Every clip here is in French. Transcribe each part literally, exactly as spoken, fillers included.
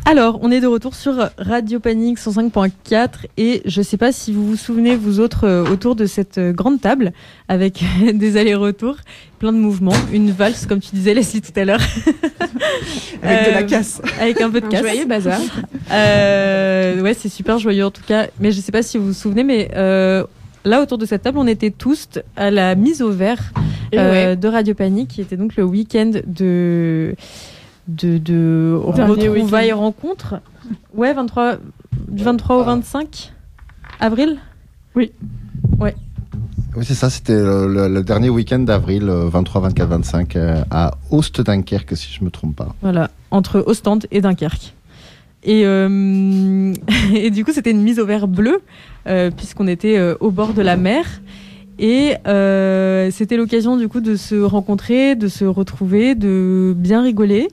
Alors, on est de retour sur Radio Panique cent cinq point quatre et je ne sais pas si vous vous souvenez, vous autres, euh, autour de cette euh, grande table avec des allers-retours, plein de mouvements, une valse, comme tu disais, Leslie, tout à l'heure. Avec euh, de la casse. Avec un peu de Un casse. joyeux bazar. Euh, ouais, c'est super joyeux en tout cas. Mais je ne sais pas si vous vous souvenez, mais euh, là, autour de cette table, on était tous à la mise au vert euh, ouais. de Radio Panique, qui était donc le week-end de... de, de retrouvailles rencontres. Ouais, vingt-trois, du vingt-trois au vingt-cinq avril. Oui. Ouais. Oui, c'est ça, c'était le, le, le dernier week-end d'avril, vingt-trois, vingt-quatre, vingt-cinq, euh, à Oost-Dunkerque, si je ne me trompe pas. Voilà, entre Ostende et Dunkerque. Et, euh, et du coup, c'était une mise au vert bleue, euh, puisqu'on était euh, au bord de la mer. Et euh, c'était l'occasion du coup de se rencontrer, de se retrouver, de bien rigoler.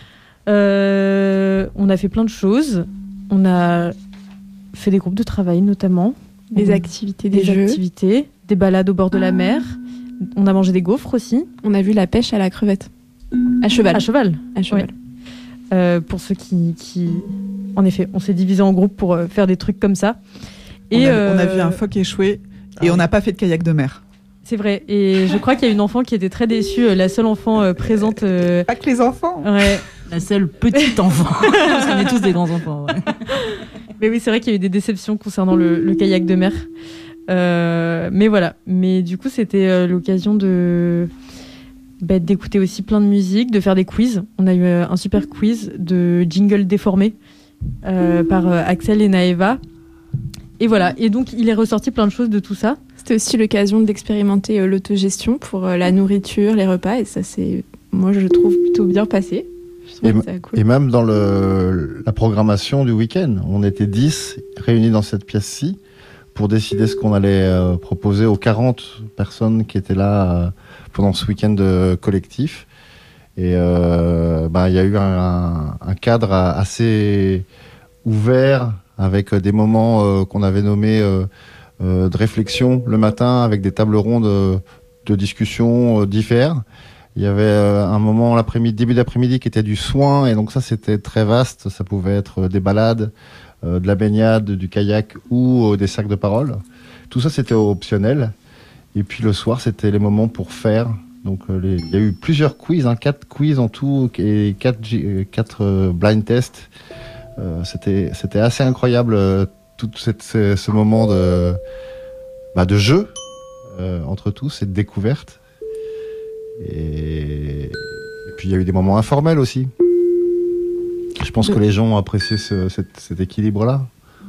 Euh, on a fait plein de choses. On a fait des groupes de travail notamment. Des on... activités, des, des jeux. activités, des balades au bord de la mer. On a mangé des gaufres aussi. On a vu la pêche à la crevette. À cheval. À cheval. À cheval. Ouais. Euh, pour ceux qui, qui... En effet, on s'est divisé en groupes pour euh, faire des trucs comme ça. Et on, a, euh... on a vu un phoque échouer et ah. on n'a pas fait de kayak de mer. C'est vrai. Et je crois qu'il y a une enfant qui était très déçue, la seule enfant euh, présente. Euh... Pas que les enfants. Ouais. La seule petite enfant. Parce qu'on est tous des grands enfants. Ouais. Mais oui, c'est vrai qu'il y a eu des déceptions concernant le, le kayak de mer. Euh, mais voilà. Mais du coup, c'était euh, l'occasion de bah, d'écouter aussi plein de musique, de faire des quiz. On a eu euh, un super quiz de jingle déformé euh, par euh, Axel et Naeva. Et voilà. Et donc, il est ressorti plein de choses de tout ça. C'était aussi l'occasion d'expérimenter euh, l'autogestion pour euh, la nourriture, les repas. Et ça, c'est, moi, je trouve plutôt bien passé. Et, m- cool. et même dans le, la programmation du week-end, on était dix réunis dans cette pièce-ci pour décider ce qu'on allait euh, proposer aux quarante personnes qui étaient là euh, pendant ce week-end euh, collectif. Et euh, bah, y a eu un, un cadre assez ouvert avec des moments euh, qu'on avait nommés euh, euh, de réflexion le matin avec des tables rondes euh, de discussion euh, différentes. Il y avait euh, un moment l'après-midi, début d'après-midi qui était du soin et donc ça c'était très vaste. Ça pouvait être des balades, euh, de la baignade, du kayak ou euh, des sacs de parole. Tout ça c'était optionnel. Et puis le soir c'était les moments pour faire. Donc euh, les... il y a eu plusieurs quiz, hein, quatre quiz en tout et quatre, quatre euh, blind tests. Euh, c'était c'était assez incroyable euh, tout cette, ce, ce moment de bah, de jeu euh, entre tous, cette découverte. Et... et puis il y a eu des moments informels aussi. Je pense que les gens ont apprécié ce, cet, cet équilibre-là.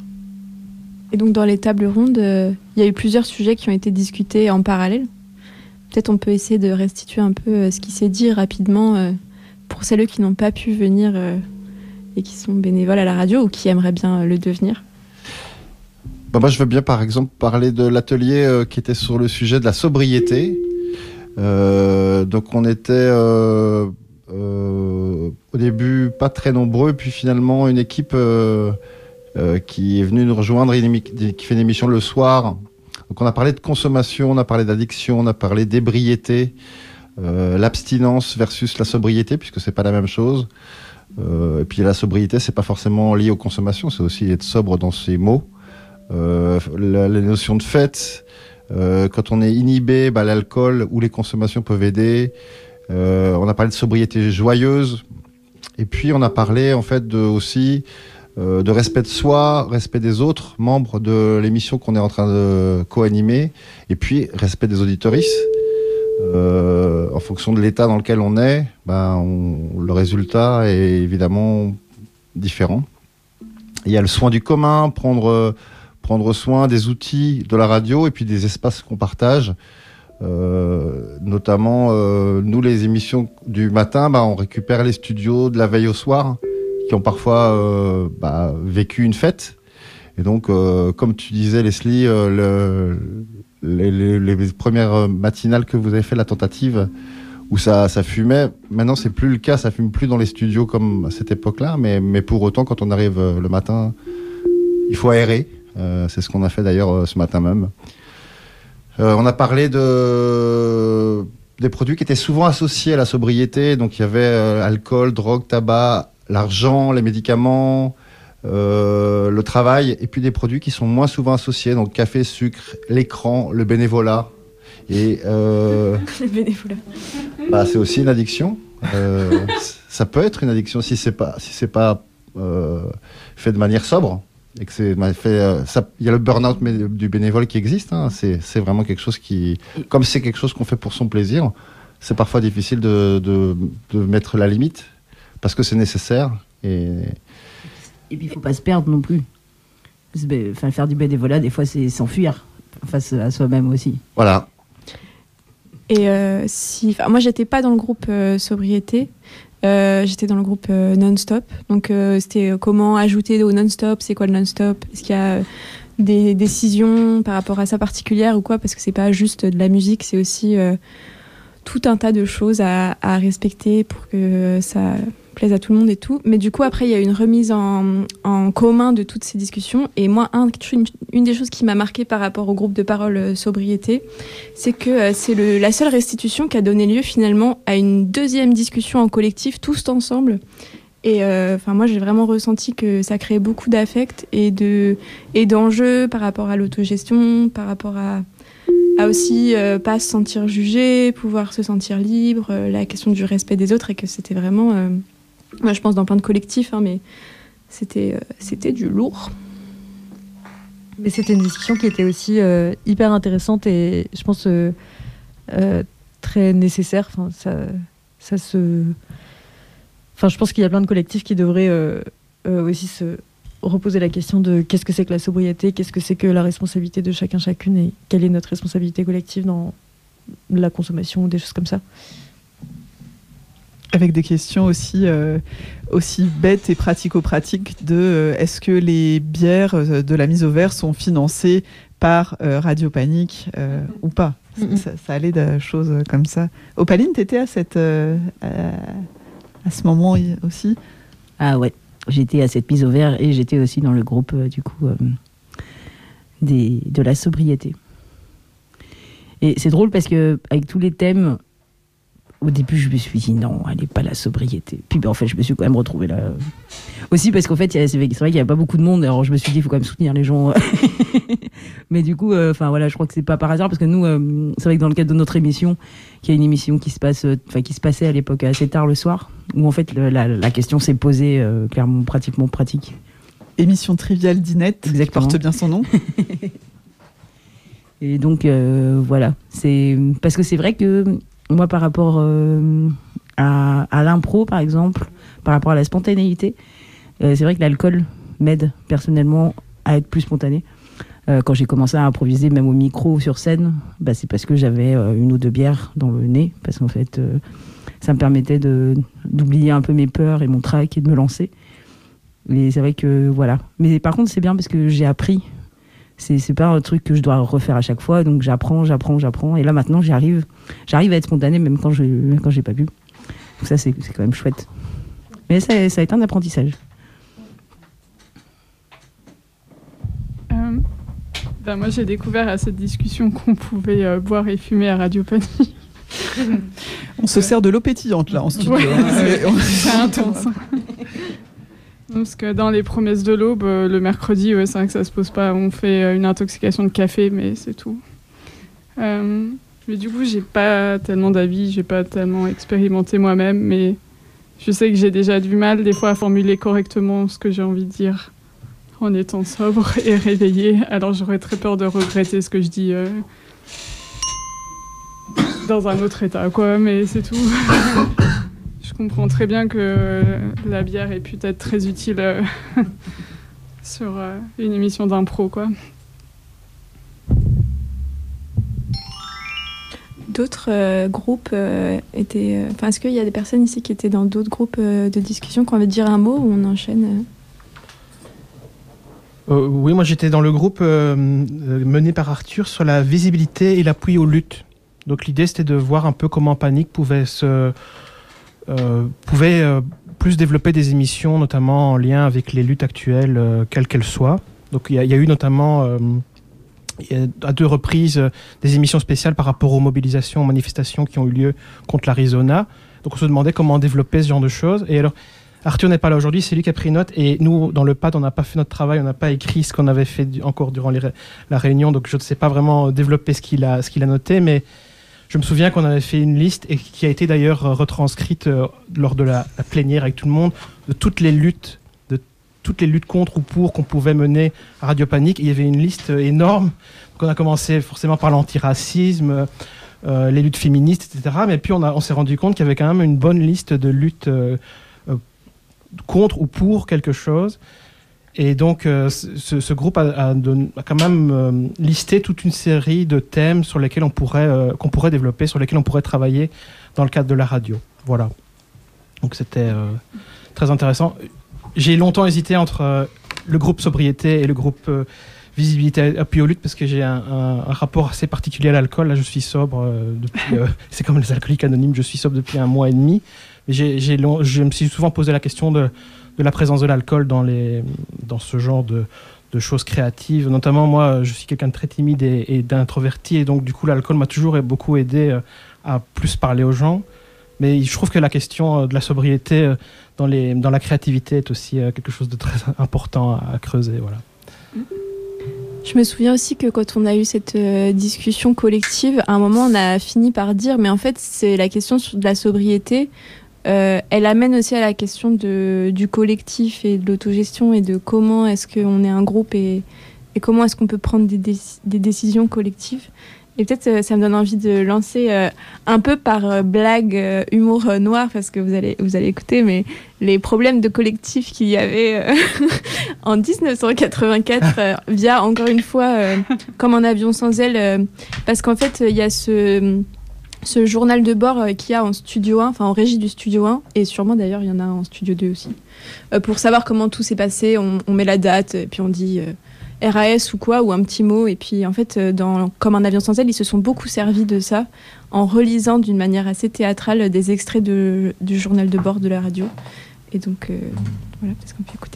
Et donc dans les tables rondes, euh, il y a eu plusieurs sujets qui ont été discutés en parallèle. Peut-être on peut essayer de restituer un peu euh, ce qui s'est dit rapidement euh, pour celles qui n'ont pas pu venir euh, et qui sont bénévoles à la radio ou qui aimeraient bien euh, le devenir. Bah, moi je veux bien par exemple parler de l'atelier euh, qui était sur le sujet de la sobriété. Euh, donc on était euh, euh, au début pas très nombreux, puis finalement une équipe euh, euh, qui est venue nous rejoindre, qui fait une émission le soir. Donc on a parlé de consommation, on a parlé d'addiction, on a parlé d'ébriété, euh, l'abstinence versus la sobriété, puisque c'est pas la même chose. Euh, et puis la sobriété, c'est pas forcément lié aux consommations, c'est aussi être sobre dans ses mots. Euh, la, la notion de fête. Euh, quand on est inhibé, bah, l'alcool ou les consommations peuvent aider. Euh, on a parlé de sobriété joyeuse. Et puis, on a parlé, en fait, de, aussi euh, de respect de soi, respect des autres membres de l'émission qu'on est en train de co-animer. Et puis, respect des auditoristes. Euh, en fonction de l'état dans lequel on est, bah, on, le résultat est évidemment différent. Il y a le soin du commun, prendre... prendre soin des outils de la radio et puis des espaces qu'on partage. Euh, notamment, euh, nous, les émissions du matin, bah, on récupère les studios de la veille au soir qui ont parfois euh, bah, vécu une fête. Et donc, euh, comme tu disais, Leslie, euh, le, les, les, les premières matinales que vous avez fait, la tentative où ça, ça fumait, maintenant, c'est plus le cas. Ça fume plus dans les studios comme à cette époque-là. Mais, mais pour autant, quand on arrive le matin, il faut aérer. Euh, c'est ce qu'on a fait d'ailleurs euh, ce matin même. Euh, on a parlé de des produits qui étaient souvent associés à la sobriété. Donc il y avait euh, alcool, drogue, tabac, l'argent, les médicaments, euh, le travail, et puis des produits qui sont moins souvent associés, donc café, sucre, l'écran, le bénévolat. Et euh, le bénévolat. Bah, c'est aussi une addiction. Euh, ça peut être une addiction si c'est pas si c'est pas euh, fait de manière sobre. Et que c'est fait, euh, ça, il y a le burn-out du bénévole qui existe. Hein, c'est, c'est vraiment quelque chose qui, comme c'est quelque chose qu'on fait pour son plaisir, c'est parfois difficile de, de, de mettre la limite parce que c'est nécessaire. Et, et puis il faut pas se perdre non plus. Enfin, faire du bénévolat, des fois, c'est s'enfuir face à soi-même aussi. Voilà. Et euh, si, moi, j'étais pas dans le groupe euh, sobriété. Euh, j'étais dans le groupe euh, non-stop. Donc, euh, c'était euh, comment ajouter au non-stop. C'est quoi le non-stop? Est-ce qu'il y a euh, des décisions par rapport à ça particulière ou quoi? Parce que c'est pas juste de la musique, c'est aussi euh, tout un tas de choses à, à respecter pour que ça plaise à tout le monde et tout. Mais du coup, après, il y a eu une remise en, en commun de toutes ces discussions. Et moi, un, une, une des choses qui m'a marquée par rapport au groupe de parole euh, sobriété, c'est que euh, c'est le, la seule restitution qui a donné lieu finalement à une deuxième discussion en collectif, tous ensemble. Et euh, moi, j'ai vraiment ressenti que ça créait beaucoup d'affect et, de, et d'enjeux par rapport à l'autogestion, par rapport à, à aussi euh, pas se sentir jugé, pouvoir se sentir libre, euh, la question du respect des autres, et que c'était vraiment... Euh, moi, je pense dans plein de collectifs, hein, mais c'était, euh, c'était du lourd. Mais c'était une discussion qui était aussi euh, hyper intéressante et je pense euh, euh, très nécessaire. Enfin, ça, ça se... enfin, je pense qu'il y a plein de collectifs qui devraient euh, euh, aussi se reposer la question de qu'est-ce que c'est que la sobriété, qu'est-ce que c'est que la responsabilité de chacun, chacune et quelle est notre responsabilité collective dans la consommation ou des choses comme ça. Avec des questions aussi, euh, aussi bêtes et pratico-pratiques de euh, est-ce que les bières euh, de la mise au vert sont financées par euh, Radio Panique euh, ou pas. Mm-hmm. ça, ça allait de choses comme ça. Opaline, t'étais à, cette, euh, à, à ce moment aussi? Ah ouais, j'étais à cette mise au vert et j'étais aussi dans le groupe euh, du coup euh, des, de la sobriété. Et c'est drôle parce que avec tous les thèmes, au début, je me suis dit non, elle n'est pas la sobriété. Puis ben, en fait, je me suis quand même retrouvée là. Aussi parce qu'en fait, c'est vrai qu'il n'y avait pas beaucoup de monde. Alors je me suis dit, il faut quand même soutenir les gens. Mais du coup, enfin euh, voilà, je crois que c'est pas par hasard parce que nous, euh, c'est vrai que dans le cadre de notre émission, qui est une émission qui se passe, enfin euh, qui se passait à l'époque assez tard le soir, où en fait le, la, la question s'est posée euh, clairement, pratiquement pratique. Émission triviale d'Inette, qui porte bien son nom. Et donc euh, voilà, c'est parce que c'est vrai que moi, par rapport euh, à, à l'impro, par exemple, par rapport à la spontanéité, euh, c'est vrai que l'alcool m'aide personnellement à être plus spontané. Euh, quand j'ai commencé à improviser, même au micro ou sur scène, bah, c'est parce que j'avais euh, une ou deux bières dans le nez, parce qu'en fait, euh, ça me permettait de, d'oublier un peu mes peurs et mon trac et de me lancer. Et c'est vrai que voilà. Mais par contre, c'est bien parce que j'ai appris. C'est, c'est pas un truc que je dois refaire à chaque fois, donc j'apprends, j'apprends, j'apprends. Et là, maintenant, j'arrive, j'arrive à être spontanée, même quand je même quand j'ai pas pu. Donc ça, c'est, c'est quand même chouette. Mais ça, ça a été un apprentissage. Euh, ben moi, j'ai découvert à cette discussion qu'on pouvait euh, boire et fumer à Radio Panique. On se sert de l'eau pétillante, là, en studio. Ouais, hein. c'est, c'est intense. Parce que dans les promesses de l'aube, euh, le mercredi, ouais, c'est vrai que ça se pose pas. On fait euh, une intoxication de café, mais c'est tout. Euh, mais du coup, j'ai pas tellement d'avis, j'ai pas tellement expérimenté moi-même, mais je sais que j'ai déjà du mal des fois à formuler correctement ce que j'ai envie de dire en étant sobre et réveillée. Alors j'aurais très peur de regretter ce que je dis euh, dans un autre état, quoi. Mais c'est tout. Je comprends très bien que la bière ait pu être très utile euh, sur euh, une émission d'impro, quoi. D'autres euh, groupes euh, étaient... Enfin, euh, est-ce qu'il y a des personnes ici qui étaient dans d'autres groupes euh, de discussion, qui ont envie de dire un mot ou on enchaîne euh... Euh, Oui, moi j'étais dans le groupe euh, mené par Arthur sur la visibilité et l'appui aux luttes. Donc l'idée c'était de voir un peu comment Panique pouvait se... Euh, pouvait euh, plus développer des émissions, notamment en lien avec les luttes actuelles, euh, quelles qu'elles soient. Donc il y, y a eu notamment euh, y a à deux reprises euh, des émissions spéciales par rapport aux mobilisations, aux manifestations qui ont eu lieu contre l'Arizona. Donc on se demandait comment développer ce genre de choses. Et alors, Arthur n'est pas là aujourd'hui, c'est lui qui a pris note. Et nous, dans le P A D, on n'a pas fait notre travail, on n'a pas écrit ce qu'on avait fait du, encore durant les, la réunion. Donc je ne sais pas vraiment développer ce qu'il a, ce qu'il a noté. Mais je me souviens qu'on avait fait une liste et qui a été d'ailleurs retranscrite euh, lors de la, la plénière avec tout le monde, de toutes les luttes, de toutes les luttes contre ou pour qu'on pouvait mener à Radio Panique. Et il y avait une liste énorme. Donc on a commencé forcément par l'antiracisme, euh, les luttes féministes, et cetera. Mais puis on, a, on s'est rendu compte qu'il y avait quand même une bonne liste de luttes euh, euh, contre ou pour quelque chose. Et donc euh, ce, ce groupe a, a, don, a quand même euh, listé toute une série de thèmes sur lesquels on pourrait, euh, qu'on pourrait développer, sur lesquels on pourrait travailler dans le cadre de la radio. Voilà. Donc c'était euh, très intéressant. J'ai longtemps hésité entre euh, le groupe sobriété et le groupe euh, visibilité appui aux luttes parce que j'ai un, un, un rapport assez particulier à l'alcool. Là, je suis sobre euh, depuis. Euh, c'est comme les alcooliques anonymes. Je suis sobre depuis un mois et demi. Mais j'ai, j'ai long, je me suis souvent posé la question de de la présence de l'alcool dans, les, dans ce genre de, de choses créatives. Notamment, moi, je suis quelqu'un de très timide et, et d'introverti, et donc, du coup, l'alcool m'a toujours beaucoup aidé à plus parler aux gens. Mais je trouve que la question de la sobriété dans, les, dans la créativité est aussi quelque chose de très important à, à creuser. Voilà. Je me souviens aussi que quand on a eu cette euh, discussion collective, à un moment, on a fini par dire, mais en fait, c'est la question de la sobriété. Euh, elle amène aussi à la question de, du collectif et de l'autogestion et de comment est-ce qu'on est un groupe et, et comment est-ce qu'on peut prendre des, dé- des décisions collectives. Et peut-être euh, ça me donne envie de lancer euh, un peu par euh, blague, euh, humour euh, noir, parce que vous allez, vous allez écouter, mais les problèmes de collectif qu'il y avait euh, en dix-neuf cent quatre-vingt-quatre euh, via, encore une fois, euh, Comme un avion sans aile, euh, parce qu'en fait, il y a ce... ce journal de bord euh, qu'il y a en studio un, enfin en régie du studio un, et sûrement d'ailleurs il y en a en studio deux aussi, euh, pour savoir comment tout s'est passé, on, on met la date, et puis on dit euh, R A S ou quoi, ou un petit mot, et puis en fait, euh, dans Comme un avion sans aile, ils se sont beaucoup servis de ça, en relisant d'une manière assez théâtrale des extraits de, du journal de bord de la radio. Et donc, euh, voilà, peut-être qu'on peut écouter.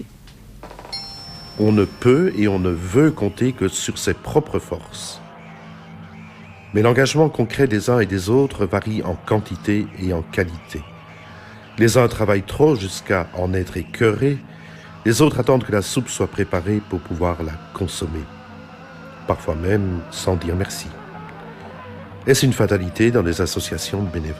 On ne peut et on ne veut compter que sur ses propres forces. Mais l'engagement concret des uns et des autres varie en quantité et en qualité. Les uns travaillent trop jusqu'à en être écœurés, les autres attendent que la soupe soit préparée pour pouvoir la consommer. Parfois même sans dire merci. Est-ce une fatalité dans les associations de bénévoles ?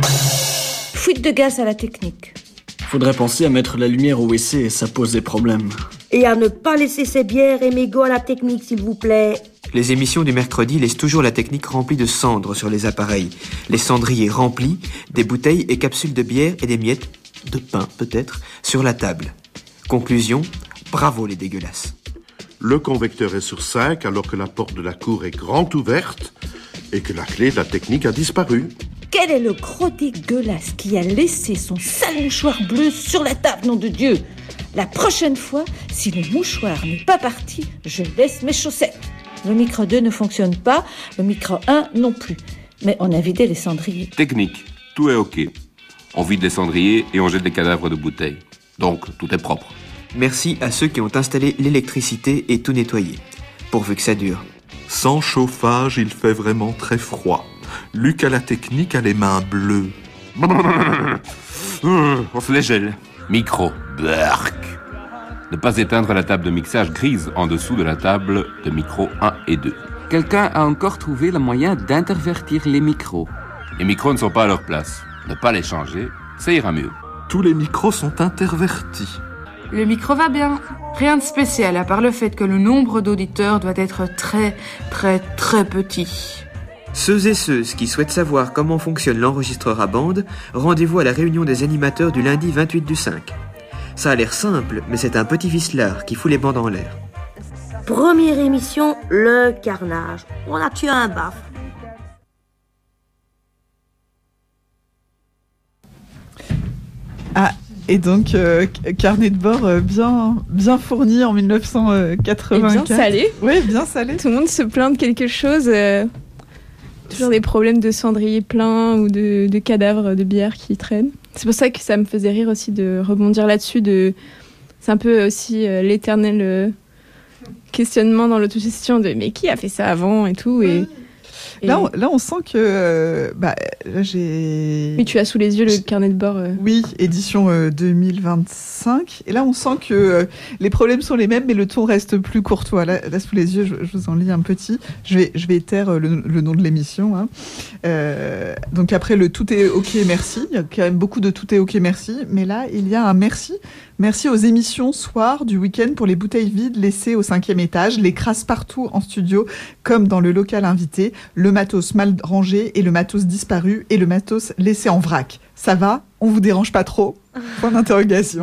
Fuite de gaz à la technique. Faudrait penser à mettre la lumière au W C, ça pose des problèmes. Et à ne pas laisser ses bières et mégots à la technique, s'il vous plaît. Les émissions du mercredi laissent toujours la technique remplie de cendres sur les appareils. Les cendriers remplis, des bouteilles et capsules de bière et des miettes, de pain peut-être, sur la table. Conclusion, bravo les dégueulasses. Le convecteur est sur cinq alors que la porte de la cour est grande ouverte et que la clé de la technique a disparu. Quel est le gros dégueulasse qui a laissé son sale mouchoir bleu sur la table, nom de Dieu ? La prochaine fois, si le mouchoir n'est pas parti, je laisse mes chaussettes. Le micro deux ne fonctionne pas, le micro un non plus. Mais on a vidé les cendriers. Technique, tout est OK. On vide les cendriers et on jette les cadavres de bouteilles. Donc, tout est propre. Merci à ceux qui ont installé l'électricité et tout nettoyé. Pourvu que ça dure. Sans chauffage, il fait vraiment très froid. Luc à la technique a les mains bleues. On se les gèle. Micro. Bark. Ne pas éteindre la table de mixage grise en dessous de la table de micro un et deux. Quelqu'un a encore trouvé le moyen d'intervertir les micros. Les micros ne sont pas à leur place. Ne pas les changer, ça ira mieux. Tous les micros sont intervertis. Le micro va bien. Rien de spécial à part le fait que le nombre d'auditeurs doit être très, très, très petit. Ceux et ceux qui souhaitent savoir comment fonctionne l'enregistreur à bande, rendez-vous à la réunion des animateurs du lundi vingt-huit du cinq. Ça a l'air simple, mais c'est un petit vicelard qui fout les bandes en l'air. Première émission, le carnage. On a tué un baf. Ah, et donc, euh, carnet de bord euh, bien, bien fourni en mille neuf cent quatre-vingt-quatre. Et bien salé. Oui, bien salé. Tout le monde se plaint de quelque chose. Euh, toujours des problèmes de cendrier plein ou de, de cadavres de bière qui traînent. C'est pour ça que ça me faisait rire aussi de rebondir là-dessus. De... C'est un peu aussi euh, l'éternel euh, questionnement dans l'autogestion de « mais qui a fait ça avant ?» et tout. Et, Et... Là, on, là, on sent que... Euh, bah, là, j'ai... Oui, tu as sous les yeux le carnet de bord. Euh... Oui, édition euh, deux mille vingt-cinq. Et là, on sent que euh, les problèmes sont les mêmes, mais le ton reste plus courtois. Là, là sous les yeux, je, je vous en lis un petit. Je vais, je vais taire euh, le, le nom de l'émission. Hein. Euh, donc après, le tout est OK, merci. Il y a quand même beaucoup de tout est OK, merci. Mais là, il y a un merci. Merci aux émissions soir du week-end pour les bouteilles vides laissées au cinquième étage, les crasses partout en studio, comme dans le local invité, le matos mal rangé et le matos disparu et le matos laissé en vrac. Ça va ? On vous dérange pas trop ? Point d'interrogation.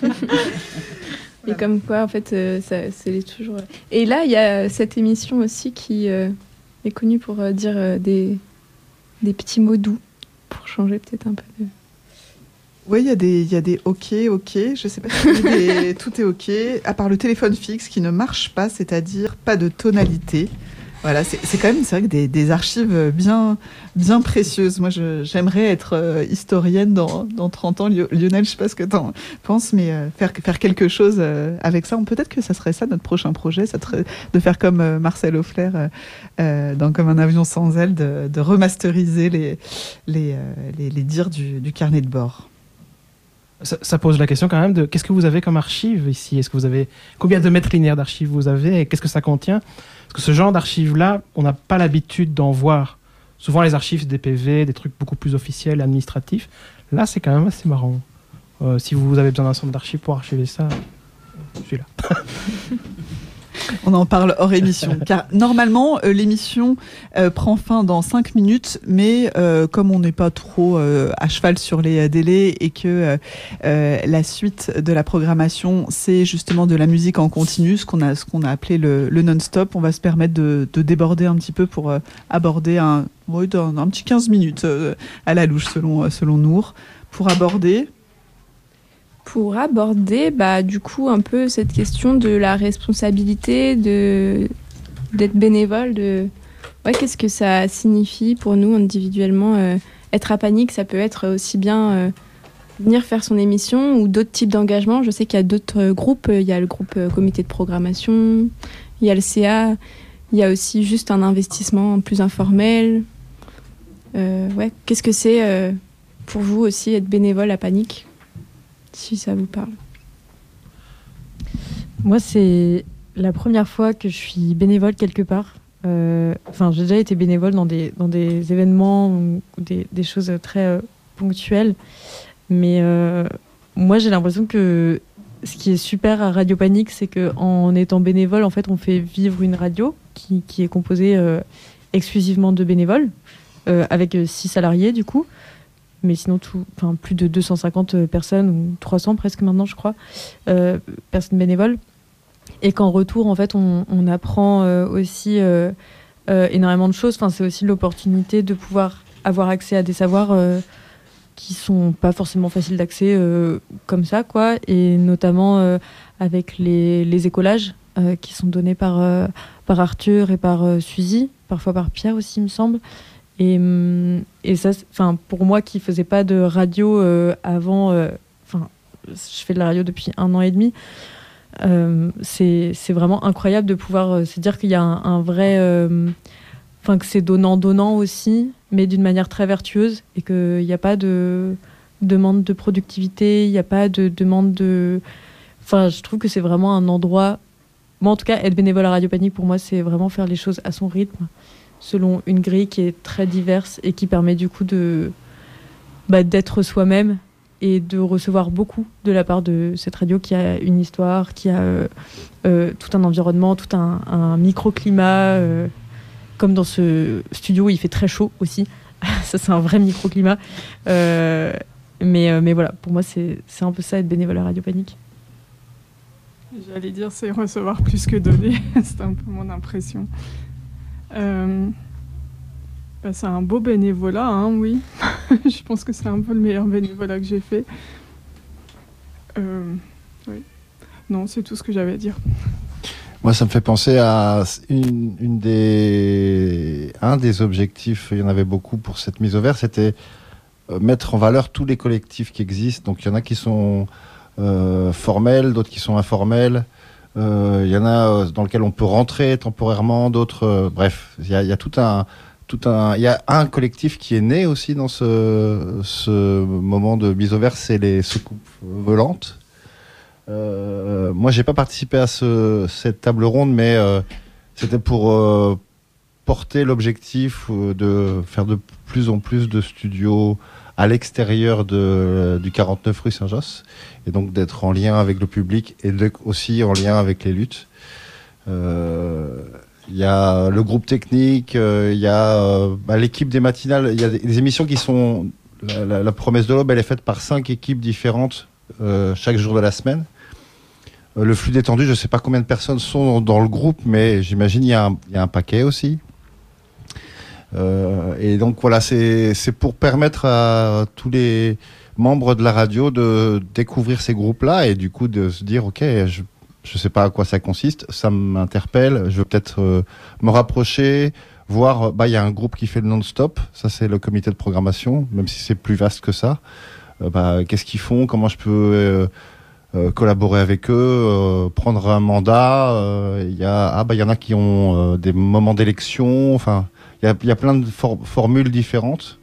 Et comme quoi, en fait, euh, ça, c'est toujours... Et là, il y a cette émission aussi qui euh, est connue pour euh, dire euh, des, des petits mots doux, pour changer peut-être un peu de... Oui, il y a des, il y a des OK, OK. Je sais pas si il y a des tout est OK, à part le téléphone fixe qui ne marche pas, c'est-à-dire pas de tonalité. Voilà, c'est, c'est quand même, c'est vrai que des, des archives bien, bien précieuses. Moi, je, j'aimerais être euh, historienne dans, dans trente ans. Lionel, je sais pas ce que t'en penses, mais euh, faire, faire quelque chose euh, avec ça. On, peut-être que ça serait ça notre prochain projet, ça serait de faire comme euh, Marcel Auffler euh, euh, dans Comme un avion sans aile, de, de remasteriser les, les, euh, les, les dires du, du carnet de bord. Ça, ça pose la question quand même de qu'est-ce que vous avez comme archives ici ? Est-ce que vous avez combien de mètres linéaires d'archives vous avez et qu'est-ce que ça contient ? Parce que ce genre d'archives-là, on n'a pas l'habitude d'en voir. Souvent les archives, c'est des P V, des trucs beaucoup plus officiels, administratifs. Là, c'est quand même assez marrant. Euh, si vous avez besoin d'un centre d'archives pour archiver ça, je suis là. On en parle hors émission, car normalement euh, l'émission euh, prend fin dans cinq minutes, mais euh, comme on n'est pas trop euh, à cheval sur les euh, délais et que euh, euh, la suite de la programmation c'est justement de la musique en continu, ce qu'on a, ce qu'on a appelé le, le non-stop, on va se permettre de, de déborder un petit peu pour euh, aborder un, oui, un, un petit quinze minutes euh, à la louche selon, selon Nour, pour aborder... Pour aborder, bah, du coup, un peu cette question de la responsabilité, de, d'être bénévole, de... Ouais, qu'est-ce que ça signifie pour nous individuellement euh, être à Panique, ça peut être aussi bien euh, venir faire son émission ou d'autres types d'engagements. Je sais qu'il y a d'autres euh, groupes, il y a le groupe euh, comité de programmation, il y a le C A, il y a aussi juste un investissement plus informel. Euh, ouais, qu'est-ce que c'est euh, pour vous aussi être bénévole à Panique ? Si ça vous parle. Moi, c'est la première fois que je suis bénévole quelque part. Euh, enfin, j'ai déjà été bénévole dans des, dans des événements ou des, des choses très euh, ponctuelles. Mais euh, moi, j'ai l'impression que ce qui est super à Radio Panique, c'est qu'en étant bénévole, en fait, on fait vivre une radio qui, qui est composée euh, exclusivement de bénévoles, euh, avec euh, six salariés, du coup. Mais sinon, tout, enfin, plus de deux cent cinquante personnes, ou trois cents presque maintenant, je crois, euh, personnes bénévoles. Et qu'en retour, en fait, on, on apprend euh, aussi euh, euh, énormément de choses. Enfin, c'est aussi l'opportunité de pouvoir avoir accès à des savoirs euh, qui sont pas forcément faciles d'accès euh, comme ça, quoi. Et notamment euh, avec les, les écolages euh, qui sont donnés par, euh, par Arthur et par euh, Suzy, parfois par Pierre aussi, il me semble. Et, et ça, enfin, pour moi qui faisais pas de radio euh, avant, enfin, euh, je fais de la radio depuis un an et demi. Euh, c'est, c'est vraiment incroyable de pouvoir euh, se dire qu'il y a un, un vrai, enfin, euh, que c'est donnant-donnant aussi, mais d'une manière très vertueuse et qu'il n'y a pas de demande de productivité, il n'y a pas de demande de, enfin, je trouve que c'est vraiment un endroit. Moi, en tout cas, être bénévole à Radio Panique pour moi, c'est vraiment faire les choses à son rythme, selon une grille qui est très diverse et qui permet du coup de, bah, d'être soi-même et de recevoir beaucoup de la part de cette radio qui a une histoire, qui a euh, euh, tout un environnement, tout un, un microclimat, euh, comme dans ce studio où il fait très chaud aussi. Ça, c'est un vrai microclimat. Euh, mais, euh, mais voilà, pour moi, c'est, c'est un peu ça, être bénévole à Radio Panique. J'allais dire, c'est recevoir plus que donner. C'est un peu mon impression. Euh, bah c'est un beau bénévolat, hein, oui. Je pense que c'est un peu le meilleur bénévolat que j'ai fait. Euh, oui. Non, c'est tout ce que j'avais à dire. Moi, ça me fait penser à une, une des, un des objectifs, il y en avait beaucoup pour cette mise au vert, c'était mettre en valeur tous les collectifs qui existent. Donc, il y en a qui sont euh, formels, d'autres qui sont informels. Euh, il y en a dans lesquels on peut rentrer temporairement, d'autres... Euh, bref, il y a, il y a tout un, tout un, il y a un collectif qui est né aussi dans ce, ce moment de mise au vert, c'est les soucoupes volantes. Euh, moi, j'ai pas participé à ce, cette table ronde, mais euh, c'était pour euh, porter l'objectif de faire de plus en plus de studios à l'extérieur de, du quarante-neuf rue Saint-Josse, et donc d'être en lien avec le public et de, aussi en lien avec les luttes. Euh, Il y a le groupe technique, euh, il y a euh, bah, l'équipe des matinales. Il y a des, des émissions qui sont... La, la, la promesse de l'aube, elle est faite par cinq équipes différentes euh, chaque jour de la semaine. Euh, le flux détendu, je ne sais pas combien de personnes sont dans le groupe, mais j'imagine il y, il y a un paquet aussi. Euh, et donc voilà, c'est, c'est pour permettre à tous les membres de la radio de découvrir ces groupes-là et du coup de se dire, ok, je Je sais pas à quoi ça consiste, ça m'interpelle, je veux peut-être euh, me rapprocher, voir, bah il y a un groupe qui fait le non-stop, ça c'est le comité de programmation, même si c'est plus vaste que ça. Euh, bah, qu'est-ce qu'ils font, comment je peux euh, euh, collaborer avec eux, euh, prendre un mandat. Il euh, y a ah bah il y en a qui ont euh, des moments d'élection, enfin il y a il y a plein de for- formules différentes.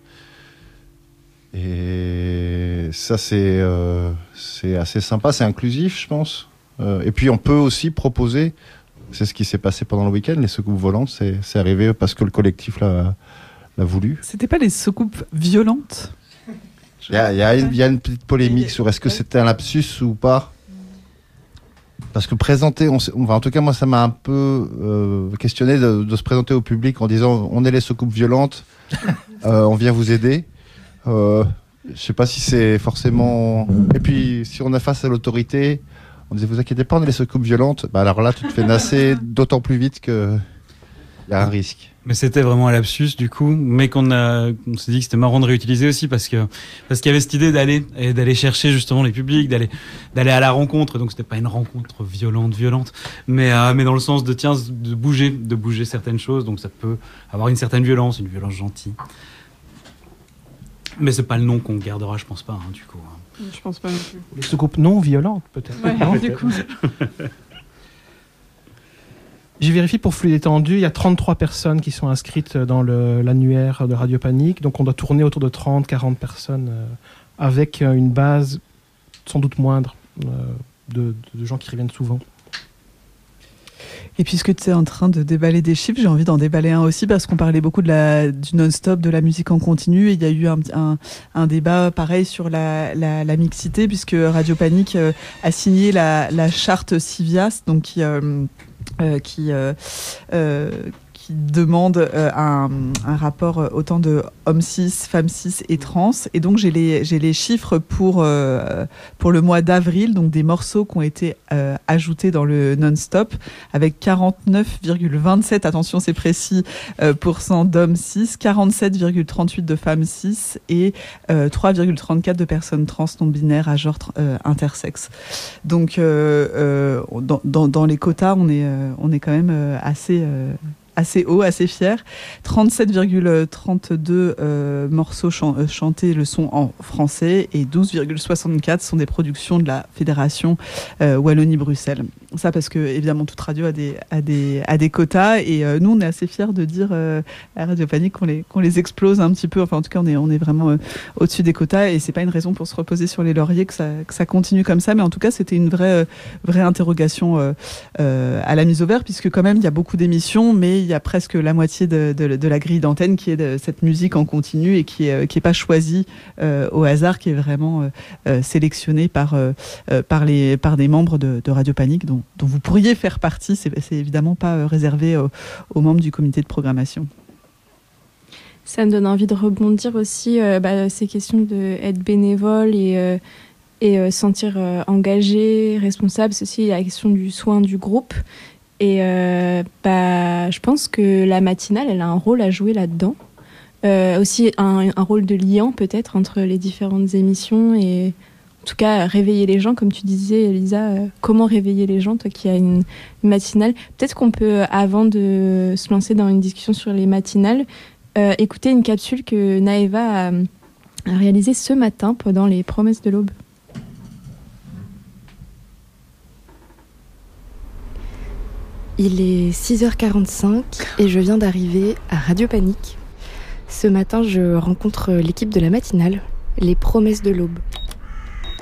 Et ça c'est euh, c'est assez sympa, c'est inclusif, je pense. Euh, et puis on peut aussi proposer, c'est ce qui s'est passé pendant le week-end, les soucoupes volantes, c'est, c'est arrivé parce que le collectif l'a, l'a voulu. C'était pas les soucoupes violentes ? Il y a, y a une, y a une petite polémique sur est-ce que c'était un lapsus ou pas. Parce que présenter, on, enfin, en tout cas moi ça m'a un peu euh, questionné de, de se présenter au public en disant on est les soucoupes violentes, euh, on vient vous aider. Euh, je sais pas si c'est forcément... Et puis si on est face à l'autorité... On disait, vous inquiétez pas, on est les soucoupes violentes. Bah alors là, tu te fais nasser d'autant plus vite qu'il y a un risque. Mais c'était vraiment un lapsus, du coup, mais qu'on a, on s'est dit que c'était marrant de réutiliser aussi parce que, parce qu'il y avait cette idée d'aller, et d'aller chercher justement les publics, d'aller, d'aller à la rencontre. Donc c'était pas une rencontre violente, violente, mais, euh, mais dans le sens de, tiens, de bouger, de bouger certaines choses. Donc ça peut avoir une certaine violence, une violence gentille. Mais c'est pas le nom qu'on gardera, je pense pas, hein, du coup. Je pense pas non plus. Les soucoupes non violentes, peut-être. Ouais, non, du coup. J'ai vérifié pour Flux détendu, il y a trente-trois personnes qui sont inscrites dans le, l'annuaire de Radio Panique. Donc on doit tourner autour de trente à quarante personnes euh, avec une base sans doute moindre euh, de, de gens qui reviennent souvent. Et puisque tu es en train de déballer des chiffres, j'ai envie d'en déballer un aussi parce qu'on parlait beaucoup de la, du non-stop, de la musique en continu. Et il y a eu un, un, un débat pareil sur la, la, la mixité puisque Radio Panique euh, a signé la, la charte Civias, donc qui... Euh, euh, qui euh, euh, qui demande euh, un, un rapport autant de hommes cis, femmes cis et trans. Et donc, j'ai les, j'ai les chiffres pour, euh, pour le mois d'avril, donc des morceaux qui ont été euh, ajoutés dans le non-stop, avec quarante-neuf virgule vingt-sept, attention c'est précis, euh, pour cent d'hommes cis, quarante-sept virgule trente-huit de femmes cis et euh, trois virgule trente-quatre de personnes trans non-binaires à genre euh, intersexes. Donc, euh, euh, dans, dans, dans les quotas, on est, euh, on est quand même euh, assez... Euh, assez haut, assez fier. trente-sept virgule trente-deux euh, morceaux chan- euh, chantés le sont en français et douze virgule soixante-quatre sont des productions de la Fédération euh, Wallonie-Bruxelles. Ça parce que, évidemment, toute radio a des, a des, a des quotas et euh, nous, on est assez fiers de dire euh, à Radio Panique qu'on les, qu'on les explose un petit peu. Enfin, en tout cas, on est, on est vraiment euh, au-dessus des quotas et c'est pas une raison pour se reposer sur les lauriers que ça, que ça continue comme ça. Mais en tout cas, c'était une vraie, euh, vraie interrogation euh, euh, à la mise au vert puisque quand même, il y a beaucoup d'émissions, mais il y a presque la moitié de, de, de la grille d'antenne qui est de cette musique en continu et qui est, qui est pas choisie euh, au hasard, qui est vraiment euh, sélectionnée par, euh, par, les, par des membres de, de Radio Panique dont, dont vous pourriez faire partie. C'est, c'est évidemment pas euh, réservé aux, aux membres du comité de programmation. Ça me donne envie de rebondir aussi euh, bah, ces questions d'être bénévole et, euh, et euh, sentir euh, engagé, responsable. C'est aussi la question du soin du groupe. Et euh, bah, je pense que la matinale, elle a un rôle à jouer là-dedans. Euh, aussi un, un rôle de liant peut-être entre les différentes émissions et en tout cas réveiller les gens, comme tu disais Elisa, euh, comment réveiller les gens, toi qui as une, une matinale. Peut-être qu'on peut, avant de se lancer dans une discussion sur les matinales, euh, écouter une capsule que Naeva a, a réalisée ce matin pendant les Promesses de l'Aube. Il est six heures quarante-cinq et je viens d'arriver à Radio Panique. Ce matin, je rencontre l'équipe de la matinale, les promesses de l'aube.